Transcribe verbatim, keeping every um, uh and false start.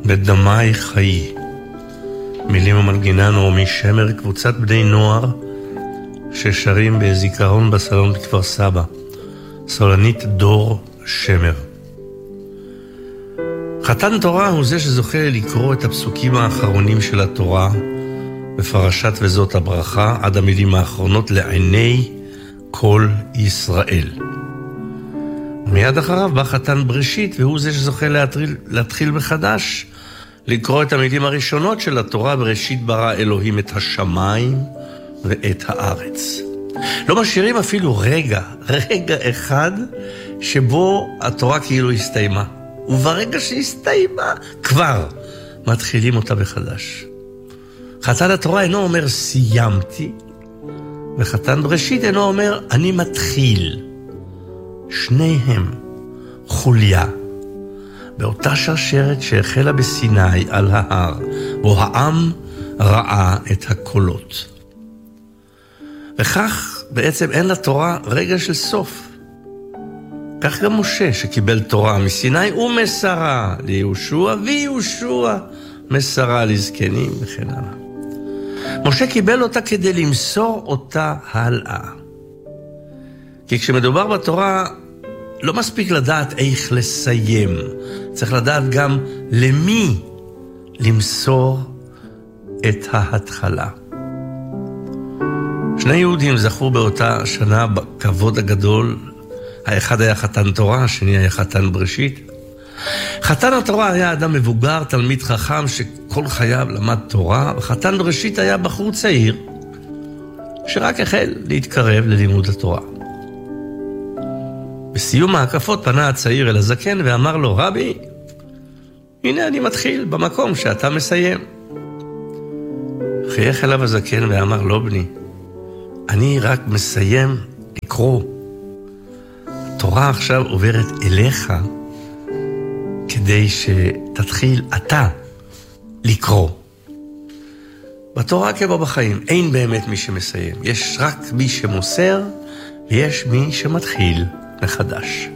בדמי חיי. מילים ומנגינה נעמי שמר, קבוצת בני נוער ששרים בזיכרון בסלון בכפר סבא. סולנית דור שמר. חתן תורה הוא זה שזוכה לקרוא את הפסוקים האחרונים של התורה בפרשת וזאת הברכה עד המילים האחרונות לעיני כל ישראל. מיד אחריו בא חתן בראשית, והוא זה שזוכה להתחיל, להתחיל מחדש לקרוא את המילים הראשונות של התורה. בראשית ברא אלוהים את השמיים ואת הארץ. לא משאירים אפילו רגע, רגע אחד שבו התורה כאילו הסתיימה. וברגע שהסתיימה כבר מתחילים אותה בחדש. חתן התורה אינו אומר סיימתי, וחתן בראשית אינו אומר אני מתחיל. שניהם חוליה באותה שרשרת שהחלה בסיני על ההר, בו העם ראה את הקולות. וכך בעצם אין לתורה רגע של סוף. כך גם משה שקיבל תורה מסיני ומסרה ליהושע, ויהושע מסרה לזקנים וכן הלאה. משה קיבל אותה כדי למסור אותה הלאה. כי כשמדובר בתורה לא מספיק לדעת איך לסיים, צריך לדעת גם למי למסור את ההתחלה. שני יהודים זכו באותה שנה בכבוד הגדול. האחד היה חתן תורה, השני היה חתן בראשית. חתן התורה היה אדם מבוגר, תלמיד חכם שכל חייו למד תורה, וחתן בראשית היה בחור צעיר שרק החל להתקרב ללימוד התורה. בסיום ההקפות פנה הצעיר אל הזקן ואמר לו, רבי, הנה אני מתחיל במקום שאתה מסיים. חייך אליו הזקן ואמר, לא בני, אני רק מסיים לקרוא. התורה עכשיו עוברת אליך כדי שתתחיל אתה לקרוא. בתורה כמו בחיים אין באמת מי שמסיים, יש רק מי שמוסר ויש מי שמתחיל מחדש.